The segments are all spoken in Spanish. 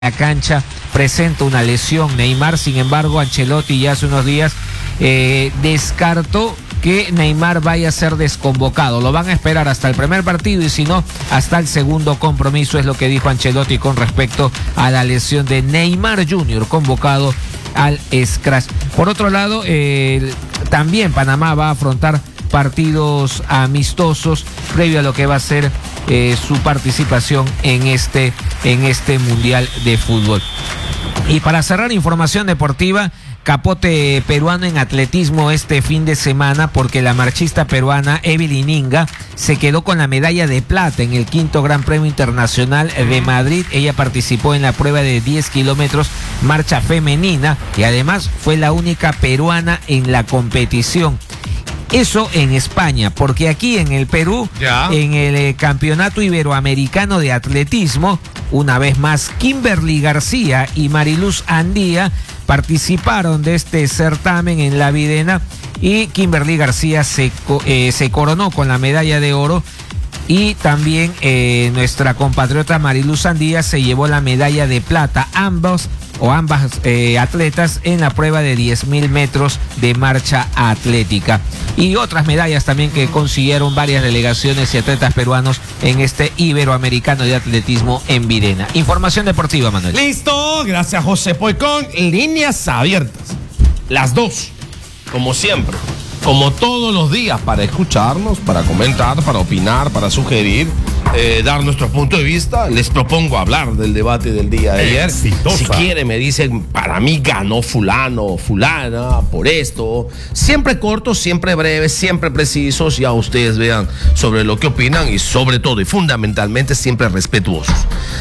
la cancha presenta una lesión Neymar. Sin embargo, Ancelotti ya hace unos días descartó que Neymar vaya a ser desconvocado. Lo van a esperar hasta el primer partido y si no, hasta el segundo compromiso, es lo que dijo Ancelotti con respecto a la lesión de Neymar Jr., convocado al scratch. Por otro lado, también Panamá va a afrontar partidos amistosos previo a lo que va a ser su participación en este Mundial de Fútbol. Y para cerrar, información deportiva, capote peruano en atletismo este fin de semana, porque la marchista peruana Evelyn Inga se quedó con la medalla de plata en el 5º Gran Premio Internacional de Madrid. Ella participó en la prueba de 10 kilómetros marcha femenina y además fue la única peruana en la competición. Eso en España, porque aquí en el Perú, en el Campeonato Iberoamericano de Atletismo, una vez más Kimberly García y Mariluz Andía participaron de este certamen en La Videna y Kimberly García se coronó con la medalla de oro y también nuestra compatriota Mariluz Andía se llevó la medalla de plata. Ambas atletas en la prueba de 10.000 metros de marcha atlética. Y otras medallas también que consiguieron varias delegaciones y atletas peruanos en este Iberoamericano de Atletismo en Videna. Información deportiva, Manuel. Listo, gracias José Poicón. Líneas abiertas, las dos, como siempre, como todos los días, para escucharnos, para comentar, para opinar, para sugerir, dar nuestro punto de vista. Les propongo hablar del debate del día de ayer. Exitosa. Si quieren me dicen, para mí ganó fulano o fulana por esto. Siempre cortos, siempre breves, siempre precisos. Ya ustedes vean sobre lo que opinan y sobre todo y fundamentalmente siempre respetuosos.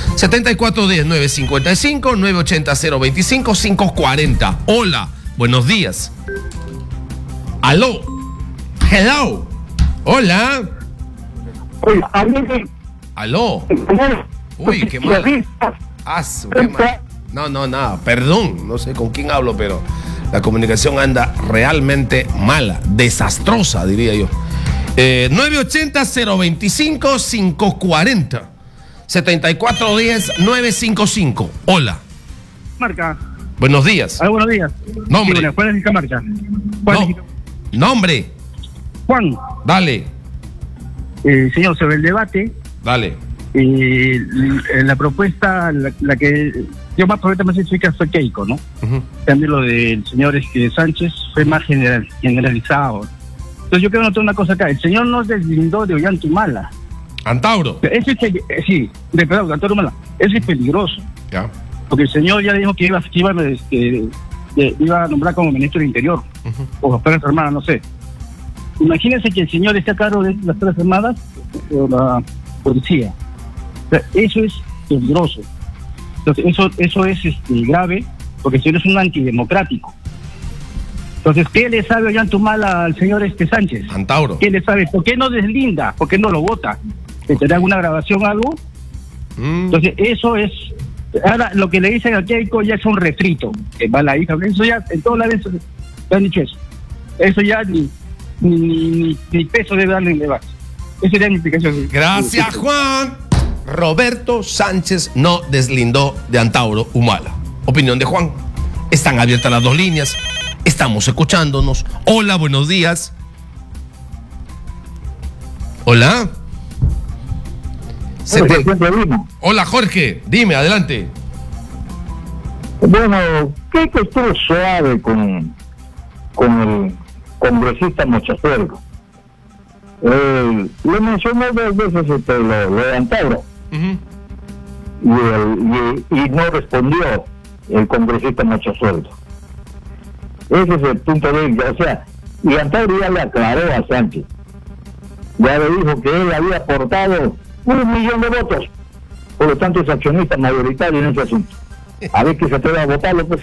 7410-955, 980-025, 540. Hola, buenos días. Aló. Hello. Hola. Aló. Uy, qué mal. Qué mal. No, nada. Perdón. No sé con quién hablo, pero la comunicación anda realmente mala. Desastrosa, diría yo. 980-025-540. 7410-955. Hola. Marca. Buenos días. Buenos días. Nombre. Sí, ¿cuál es el marca? Nombre. Juan. Dale. Señor, sobre el debate, Dale. la propuesta, la que yo más probablemente me fue Keiko, ¿no? También lo del señor Sánchez fue más generalizado. Entonces yo quiero notar una cosa acá. El señor nos deslindó de Ollantumala. Antauro. Ese sí, perdón, Antauro. Ese es peligroso. Ya. Porque el señor ya dijo que iba a nombrar como ministro del Interior, o Fuerzas Armadas, no sé. Imagínense que el señor esté a cargo de las Fuerzas Armadas o la policía. O sea, eso es peligroso. Entonces, eso es grave, porque el señor es un antidemocrático. Entonces, ¿qué le sabe Ollantumala al señor Sánchez? Antauro. ¿Qué le sabe? ¿Por qué no deslinda? ¿Por qué no lo vota? ¿Tendrá alguna grabación o algo? Entonces, eso es... Ahora, lo que le dicen a Keiko ya es un refrito, que va la hija. Eso ya, en todas las veces le han dicho eso. Eso ya ni peso debe darle en debate. Esa sería mi explicación. Gracias, Juan. Roberto Sánchez no deslindó de Antauro Humala. Opinión de Juan. Están abiertas las dos líneas. Estamos escuchándonos. Hola, buenos días. Hola. Hola, Jorge. Dime, adelante. Bueno, Keiko estuvo suave con el congresista Mochazuelo. Le mencionó 2 veces lo de Antauro. Y no respondió el congresista Mochazuelo. Ese es el punto de vista. O sea, y Antauro ya le aclaró a Sánchez. Ya le dijo que él había aportado 1 millón de votos. Por lo tanto, es accionista mayoritario en ese asunto. A ver que se atreve a votarlo, pues.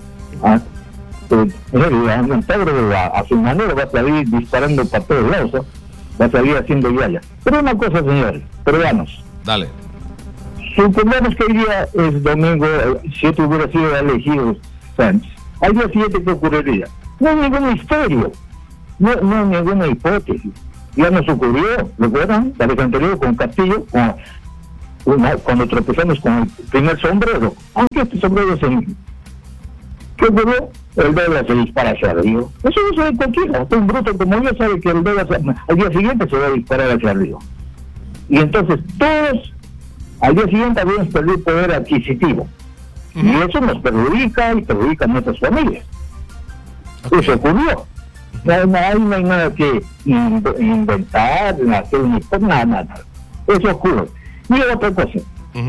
Antauro a su manera va a salir disparando para todos lados, ¿no? Va a salir haciendo yaya. Pero una cosa, señores, peruanos. Dale. Supongamos que hoy día es domingo, si esto hubiera sido elegido Sánchez. Al día siguiente, ¿qué ocurriría? No hay ningún misterio, no hay ninguna hipótesis. Ya nos ocurrió, ¿recuerdan? La vez anterior con Castillo, cuando tropezamos con el primer sombrero, aunque este sombrero ¿qué ocurrió? El dólar se dispara hacia arriba. Eso no sabe cualquiera. Un bruto como yo sabe que el dólar al día siguiente se va a disparar hacia arriba. Y entonces todos al día siguiente habíamos perdido poder adquisitivo. Y eso nos perjudica y perjudica a nuestras familias. Eso ocurrió. No hay nada que inventar, hacer nada. Eso ocurre. Y otra cosa.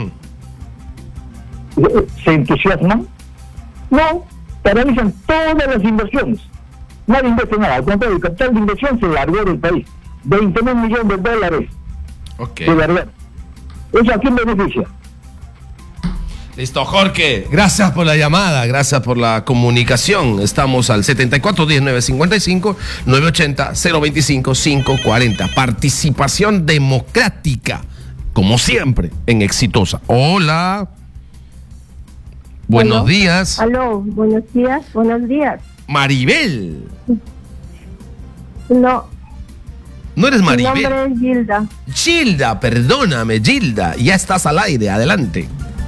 ¿Se entusiasman? No, paralizan todas las inversiones. Nadie invierte nada. Al contrario, el capital de inversión se largó del país. 20.000 millones de dólares. Se largó. ¿Eso a quién beneficia? Listo, Jorge. Gracias por la llamada, gracias por la comunicación. Estamos al 74-10-955, 980-025-540. Participación democrática, como siempre, en Exitosa. Hola. Buenos días. Aló, buenos días. Maribel. No. No eres Maribel. Mi nombre es Gilda. Gilda, perdóname, Gilda. Ya estás al aire, adelante.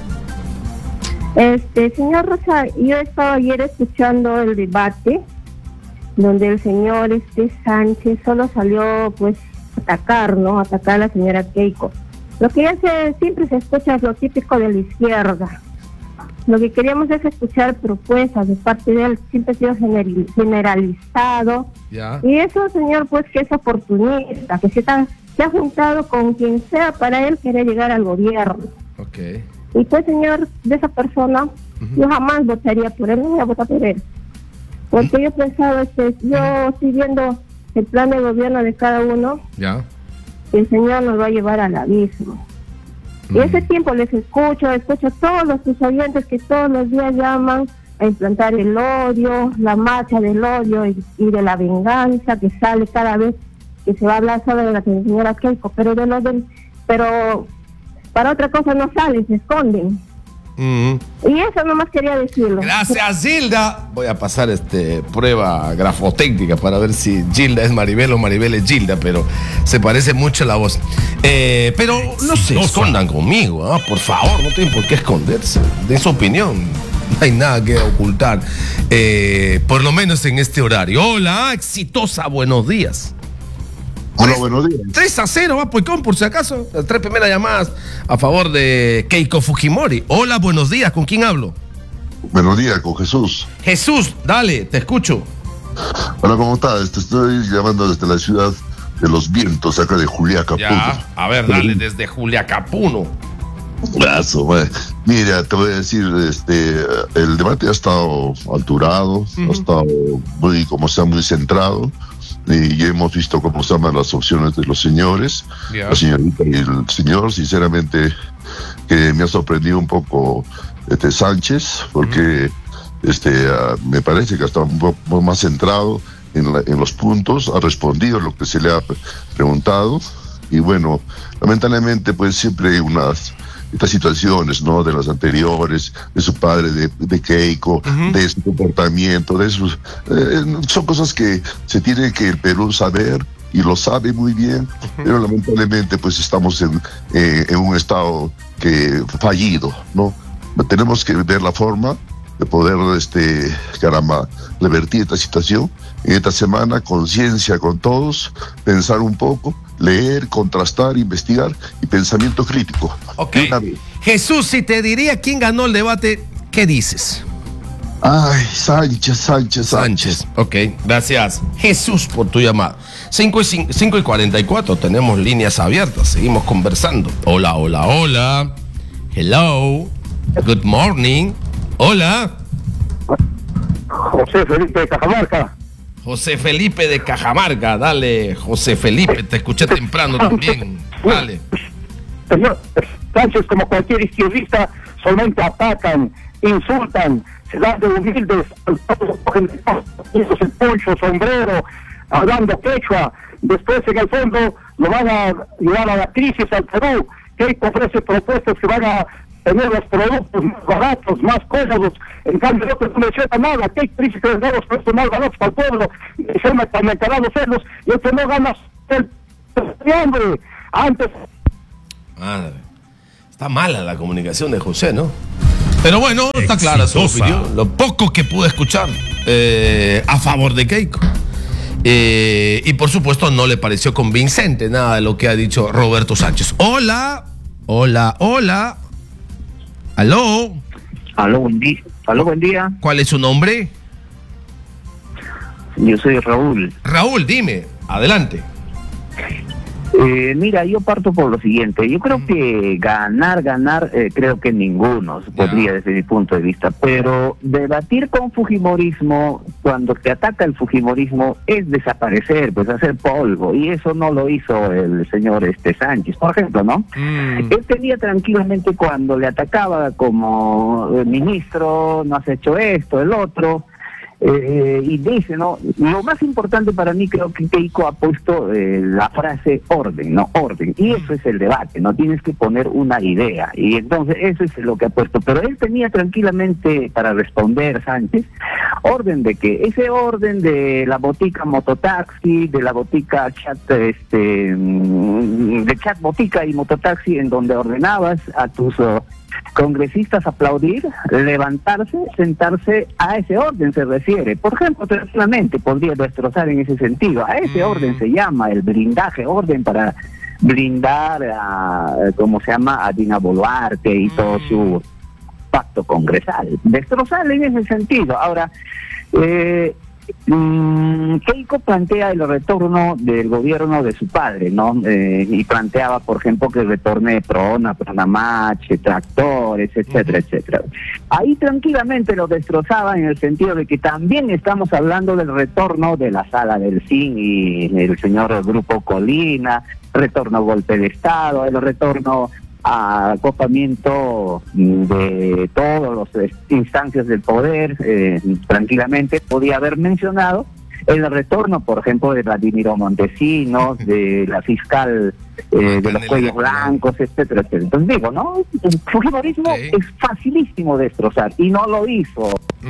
Señor Rosa, yo estaba ayer escuchando el debate donde el señor Sánchez solo salió pues atacar a la señora Keiko. Lo que siempre se escucha es lo típico de la izquierda. Lo que queríamos es escuchar propuestas de parte de él, siempre ha sido generalizado. Ya. Y eso, señor, pues que es oportunista, que se ha juntado con quien sea para él querer llegar al gobierno. Okay. Y pues, señor, de esa persona, yo jamás votaría por él, no voy a votar por él. Porque yo he pensado, yo estoy viendo el plan de gobierno de cada uno, Ya. y el señor nos va a llevar al abismo. Y ese tiempo les escucho a todos sus oyentes que todos los días llaman a implantar el odio, la marcha del odio y de la venganza que sale cada vez que se va a hablar sobre la señora Keiko, pero pero para otra cosa no salen, se esconden. Y eso nomás quería decirlo. Gracias, Gilda. Voy a pasar prueba grafotécnica para ver si Gilda es Maribel o Maribel es Gilda, pero se parece mucho la voz. Pero no se escondan conmigo, por favor, no tienen por qué esconderse. De su opinión, no hay nada que ocultar, por lo menos en este horario. Hola, Exitosa, buenos días. Hola, buenos días. 3-0, va Poicón, por si acaso. Las 3 primeras llamadas a favor de Keiko Fujimori. Hola, buenos días. ¿Con quién hablo? Buenos días, con Jesús. Jesús, dale, te escucho. Hola, ¿cómo estás? Te estoy llamando desde la ciudad de los vientos, acá de Juliaca. Ya, a ver, dale, desde Juliacapuno. Brazo, mira, te voy a decir, el debate ha estado alturado, ha estado muy centrado. Y ya hemos visto cómo se llaman las opciones de los señores, la señorita y el señor. Sinceramente, que me ha sorprendido un poco Sánchez, porque me parece que está un poco más centrado en los puntos, ha respondido lo que se le ha preguntado. Y bueno, lamentablemente, pues siempre hay estas situaciones, ¿no? De las anteriores, de su padre, de Keiko, de su comportamiento, de sus... son cosas que se tiene que el Perú saber, y lo sabe muy bien, pero lamentablemente pues estamos en un estado fallido, ¿no? Tenemos que ver la forma de poder, revertir esta situación. En esta semana, conciencia con todos, pensar un poco, leer, contrastar, investigar y pensamiento crítico. Ok. Jesús, si te diría quién ganó el debate, ¿qué dices? Ay, Sánchez. Ok, gracias, Jesús, por tu llamada. 5:44, tenemos líneas abiertas, seguimos conversando. Hola. Hello. Good morning. Hola. José Felipe de Cajamarca. José Felipe de Cajamarca, dale, José Felipe, te escuché temprano también, dale. Señor Sánchez, como cualquier izquierdista, solamente atacan, insultan, se dan de humildes, cogen el poncho, sombrero, hablando quechua, después en el fondo lo van a llevar a la crisis al Perú, que ofrece propuestas que van a tener los productos más baratos, más cómodos. En cambio, no me suelta nada. ¿Qué crisis que les da los precios más baratos para el pueblo? Se aumentarán los celos y el que no gana el hambre. Antes. Madre. Está mala la comunicación de José, ¿no? Pero bueno, está clara su opinión. Lo poco que pude escuchar a favor de Keiko. Y por supuesto no le pareció convincente nada de lo que ha dicho Roberto Sánchez. Hola. Aló. Aló, buen día. Aló, buen día. ¿Cuál es su nombre? Yo soy Raúl. Raúl, dime. Adelante. Mira, yo parto por lo siguiente. Yo creo que ganar, creo que ninguno podría desde mi punto de vista. Pero debatir con fujimorismo, cuando te ataca el fujimorismo, es desaparecer, pues hacer polvo. Y eso no lo hizo el señor Sánchez, por ejemplo, ¿no? Él tenía tranquilamente cuando le atacaba como ministro, no has hecho esto, el otro. Y dice, ¿no? Lo más importante para mí, creo que Keiko ha puesto la frase orden, ¿no? Orden. Y eso es el debate, ¿no? Tienes que poner una idea. Y entonces eso es lo que ha puesto. Pero él tenía tranquilamente para responder, Sánchez, orden de que ese orden de la botica mototaxi, de la botica chat, de chat botica y mototaxi, en donde ordenabas a tus congresistas aplaudir, levantarse, sentarse, a ese orden se refiere. Por ejemplo, tranquilamente podría destrozar en ese sentido. A ese orden se llama el blindaje, orden para blindar a, ¿cómo se llama?, a Dina Boluarte y todo su pacto congresal. Destrozar en ese sentido. Ahora, Keiko plantea el retorno del gobierno de su padre, ¿no? Y planteaba, por ejemplo, que retorne Prona, Pronamache, tractores, etcétera, etcétera. Ahí tranquilamente lo destrozaba en el sentido de que también estamos hablando del retorno de la sala del CIN y el señor Grupo Colina, retorno golpe de Estado, el retorno a acopamiento de todas las instancias del poder. Tranquilamente podía haber mencionado el retorno, por ejemplo, de Vladimiro Montesinos, de la fiscal de los cuellos blancos, etcétera, etcétera. Entonces digo, ¿no? El fujimorismo es facilísimo destrozar y no lo hizo.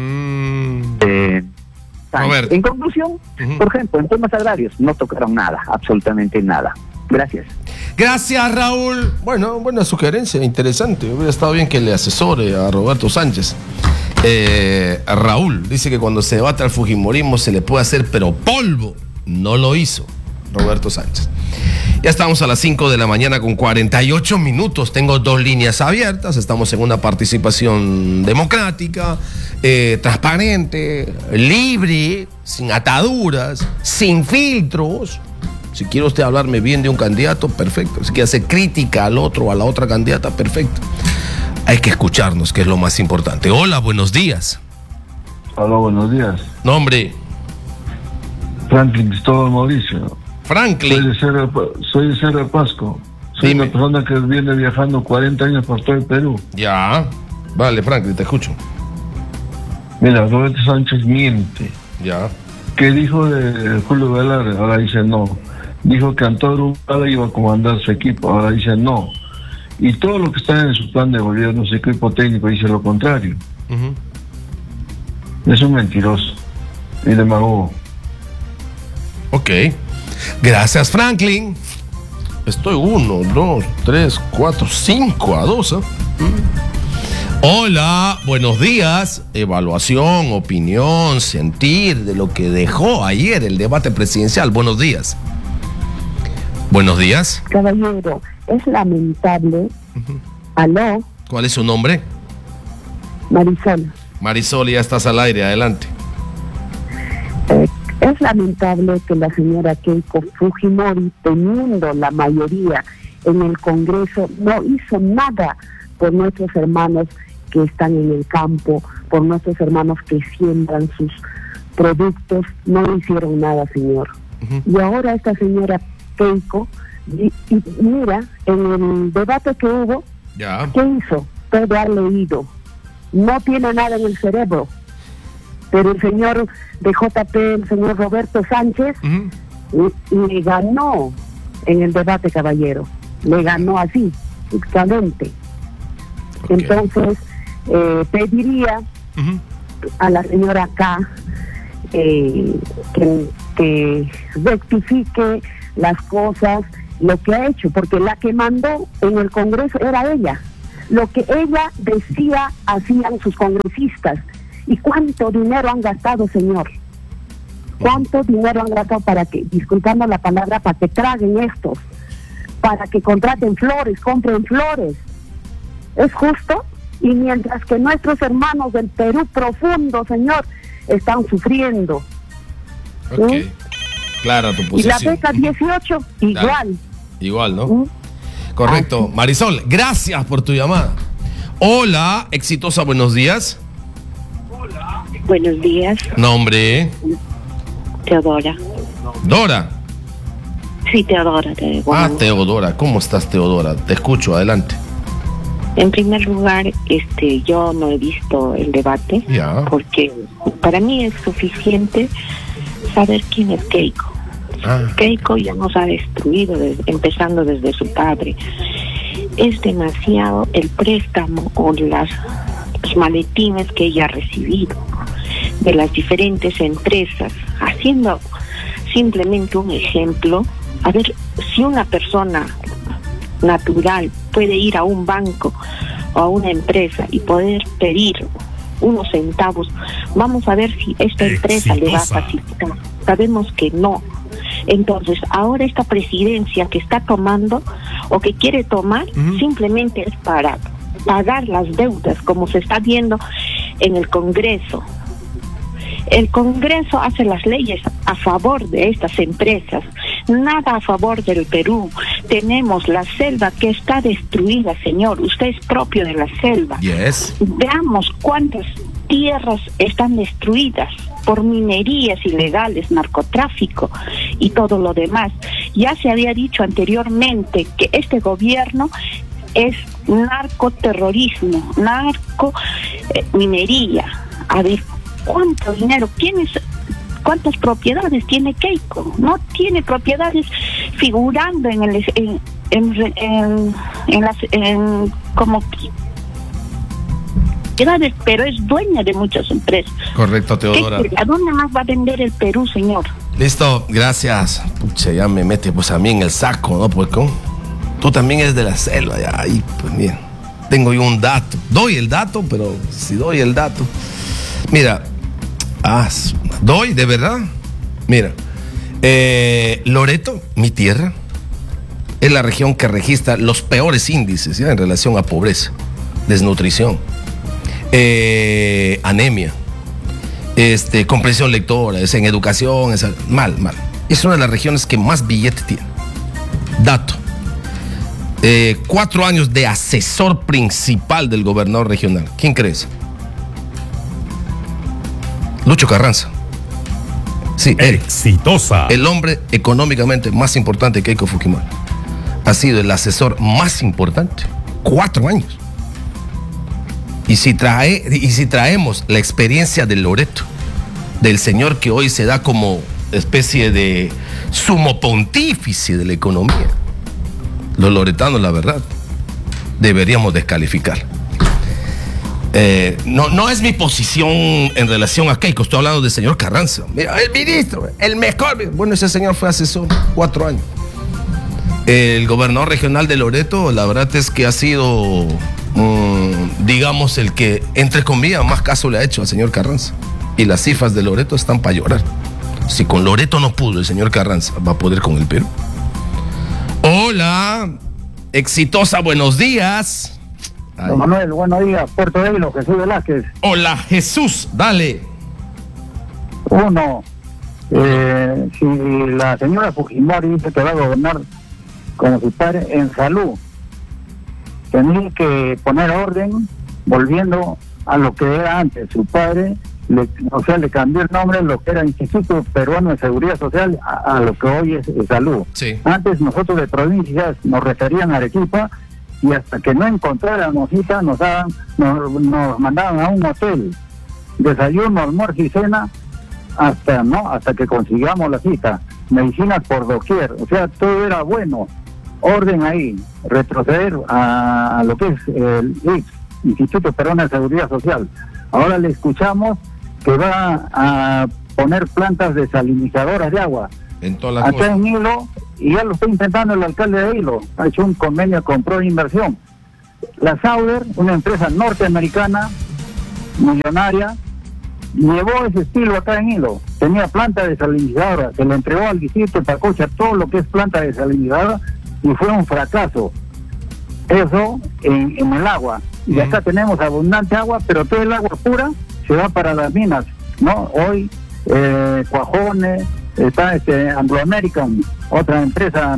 En conclusión, por ejemplo, en temas agrarios no tocaron nada, absolutamente nada. Gracias. Gracias, Raúl. Bueno, buena sugerencia, interesante. Hubiera estado bien que le asesore a Roberto Sánchez. Raúl dice que cuando se debate al fujimorismo se le puede hacer pero polvo. No lo hizo Roberto Sánchez. Ya estamos a las 5 de la mañana con 48 minutos. Tengo 2 líneas abiertas. Estamos en una participación democrática, transparente, libre, sin ataduras, sin filtros. Si quiere usted hablarme bien de un candidato, perfecto. Si quiere hacer crítica al otro o a la otra candidata, perfecto. Hay que escucharnos, que es lo más importante. Hola, buenos días. Hola, buenos días. Nombre. Franklin Cristóbal Mauricio. Franklin. Soy de Cerro de Pasco. Soy una persona que viene viajando 40 años por todo el Perú. Ya. Vale, Franklin, te escucho. Mira, Roberto Sánchez miente. Ya. ¿Qué dijo de Julio Velarde? Ahora dice no. Dijo que Antonio Humala iba a comandar su equipo, ahora dice no. Y todo lo que está en su plan de gobierno, su equipo técnico, dice lo contrario. Es un mentiroso y demagogo. Ok. Gracias, Franklin. Estoy 1, 2, 3, 4, 5 a 2. Hola, buenos días. Evaluación, opinión, sentir de lo que dejó ayer el debate presidencial. Buenos días. Buenos días. Caballero, es lamentable. Aló. ¿Cuál es su nombre? Marisol. Marisol, ya estás al aire, adelante. Es lamentable que la señora Keiko Fujimori, teniendo la mayoría en el Congreso, no hizo nada por nuestros hermanos que están en el campo, por nuestros hermanos que siembran sus productos. No hicieron nada, señor. Y ahora esta señora Keiko, y mira, en el debate que hubo, ¿qué hizo? Puede haber leído. No tiene nada en el cerebro. Pero el señor de JP, el señor Roberto Sánchez, le ganó en el debate, caballero. Le ganó así, exactamente. Entonces, pediría a la señora K que rectifique las cosas, lo que ha hecho, porque la que mandó en el Congreso era ella. Lo que ella decía, hacían sus congresistas. ¿Y cuánto dinero han gastado, señor? ¿Cuánto dinero han gastado para que, disculpando la palabra, para que traguen estos? Para que contraten flores, compren flores. ¿Es justo? Y mientras que nuestros hermanos del Perú profundo, señor, están sufriendo. Ok. ¿Sí? Clara tu Y posición. la beca 18, igual. Claro. Igual, ¿no? Correcto. Marisol, gracias por tu llamada. Hola, exitosa, buenos días. Buenos días, Nombre. Teodora. Dora. Sí, Teodora. Teodora. ¿Cómo estás, Teodora? Te escucho, adelante. En primer lugar, yo no he visto el debate, porque para mí es suficiente saber quién es Keiko. Keiko ya nos ha destruido, empezando desde su padre. Es demasiado el préstamo o los maletines que ella ha recibido de las diferentes empresas, haciendo simplemente un ejemplo. A ver, si una persona natural puede ir a un banco o a una empresa y poder pedir unos centavos, vamos a ver si esta empresa le va a facilitar. Sabemos que no. Entonces, ahora esta presidencia que está tomando o que quiere tomar, simplemente es para pagar las deudas, como se está viendo en el Congreso. El Congreso hace las leyes a favor de estas empresas, nada a favor del Perú. Tenemos la selva que está destruida, señor. Usted es propio de la selva. Yes. Veamos cuántas tierras están destruidas por minerías ilegales, narcotráfico y todo lo demás. Ya se había dicho anteriormente que este gobierno es narcoterrorismo, minería. A ver, ¿cuánto dinero? ¿Cuántas propiedades tiene Keiko? No tiene propiedades figurando como propiedades, pero es dueña de muchas empresas. Correcto, Teodora. ¿A dónde más va a vender el Perú, señor? Listo, gracias. Pucha, ya me mete pues a mí en el saco, ¿no? Porque tú también eres de la selva, ya. Ahí, pues bien. Tengo yo un dato. Doy el dato, pero si doy el dato. Mira, doy, de verdad. Mira, Loreto, mi tierra, es la región que registra los peores índices, ¿ya? En relación a pobreza, desnutrición, anemia, comprensión lectora, en educación, mal. Es una de las regiones que más billete tiene. Dato. 4 años de asesor principal del gobernador regional. ¿Quién crees? Lucho Carranza. Sí, exitosa. El hombre económicamente más importante de Keiko Fujimori. Ha sido el asesor más importante. 4 años. Y si traemos la experiencia de Loreto, del señor que hoy se da como especie de sumo pontífice de la economía, los loretanos, la verdad, deberíamos descalificar. No es mi posición en relación a Keiko, estoy hablando del señor Carranza. Mira, el ministro, el mejor. Bueno, ese señor fue asesor 4 años. El gobernador regional de Loreto, la verdad es que ha sido, digamos, el que, entre comillas, más caso le ha hecho al señor Carranza. Y las cifras de Loreto están para llorar. Si con Loreto no pudo el señor Carranza, va a poder con el Perú. Hola, exitosa, buenos días. Don Manuel, buenos días. Puerto Débil, Jesús Velázquez. Hola, Jesús, dale. Uno, si la señora Fujimori dice que va a gobernar como su padre en salud, tenía que poner orden volviendo a lo que era antes. Su padre, le cambió el nombre, lo que era Instituto Peruano de Seguridad Social, a lo que hoy es salud. Sí. Antes nosotros de provincias nos referían a Arequipa, y hasta que no encontráramos cita nos mandaban a un hotel, desayuno, almuerzo y cena, hasta que consigamos la cita. Medicinas por doquier, o sea, todo era bueno. Orden ahí, retroceder a lo que es el Instituto Peruano de Seguridad Social. Ahora le escuchamos que va a poner plantas desalinizadoras de agua en toda la acá en Hilo, y ya lo está intentando el alcalde de Hilo. Ha hecho un convenio con Pro Inversión. la Sauder, una empresa norteamericana, millonaria, llevó ese estilo acá en Hilo. Tenía planta desalinizadora, se le entregó al distrito de Pacocha todo lo que es planta desalinizadora y fue un fracaso. Eso en el agua. Y acá tenemos abundante agua, pero todo el agua pura se va para las minas, ¿no? Hoy, Cuajones, está Anglo American, otra empresa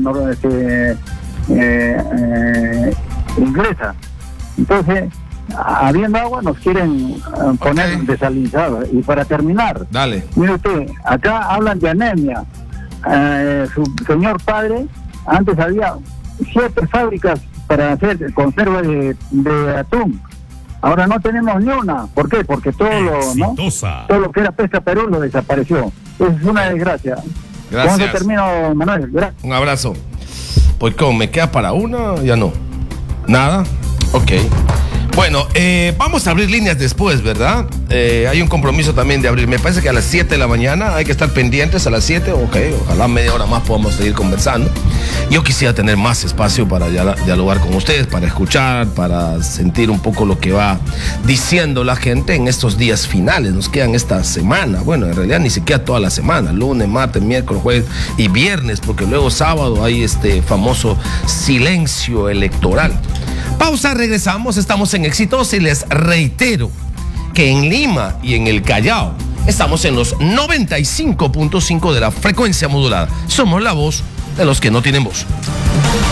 inglesa. Entonces, habiendo agua, nos quieren poner desalinizador. Y para terminar, dale. Mire usted, acá hablan de anemia. Su señor padre, antes había 7 fábricas para hacer conserva de atún. Ahora no tenemos ni una. ¿Por qué? Porque todo lo que era pesca Perú lo desapareció. Es una desgracia. Gracias. ¿Cómo se termino, Manuel? Gracias. Un abrazo. Pues ¿cómo? ¿Me queda para una? Ya no. ¿Nada? Ok. Bueno, vamos a abrir líneas después, ¿verdad? Hay un compromiso también de abrir. Me parece que a las 7 de la mañana hay que estar pendientes a las 7. Ok, ojalá media hora más podamos seguir conversando. Yo quisiera tener más espacio para dialogar con ustedes, para escuchar, para sentir un poco lo que va diciendo la gente en estos días finales. Nos quedan esta semana. Bueno, en realidad ni siquiera toda la semana. Lunes, martes, miércoles, jueves y viernes, porque luego sábado hay este famoso silencio electoral. Pausa, regresamos, estamos en Exitosa y les reitero que en Lima y en el Callao estamos en los 95.5 de la frecuencia modulada. Somos la voz de los que no tienen voz.